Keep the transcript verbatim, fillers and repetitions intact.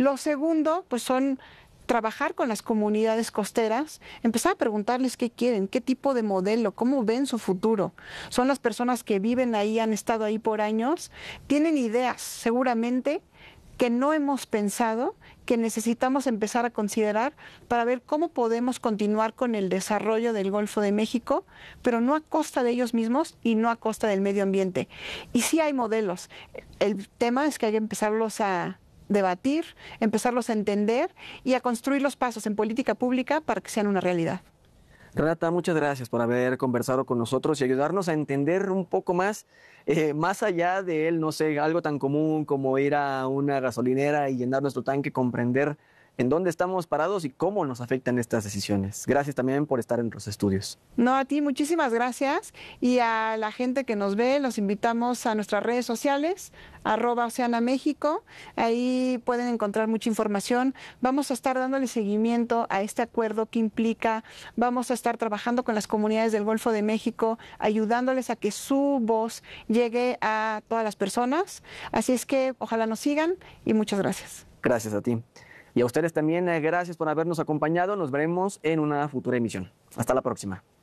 Lo segundo, pues son trabajar con las comunidades costeras, empezar a preguntarles qué quieren, qué tipo de modelo, cómo ven su futuro. Son las personas que viven ahí, han estado ahí por años, tienen ideas seguramente que no hemos pensado, que necesitamos empezar a considerar para ver cómo podemos continuar con el desarrollo del Golfo de México, pero no a costa de ellos mismos y no a costa del medio ambiente. Y sí hay modelos. El tema es que hay que empezarlos a debatir, empezarlos a entender y a construir los pasos en política pública para que sean una realidad. Renata, muchas gracias por haber conversado con nosotros y ayudarnos a entender un poco más, eh, más allá de él, no sé, algo tan común como ir a una gasolinera y llenar nuestro tanque, comprender en dónde estamos parados y cómo nos afectan estas decisiones. Gracias también por estar en los estudios. No, a ti muchísimas gracias, y a la gente que nos ve los invitamos a nuestras redes sociales, arroba Oceana México, ahí pueden encontrar mucha información. Vamos a estar dándole seguimiento a este acuerdo que implica, vamos a estar trabajando con las comunidades del Golfo de México, ayudándoles a que su voz llegue a todas las personas, así es que ojalá nos sigan y muchas gracias. Gracias a ti. Y a ustedes también, eh, gracias por habernos acompañado. Nos veremos en una futura emisión. Hasta la próxima.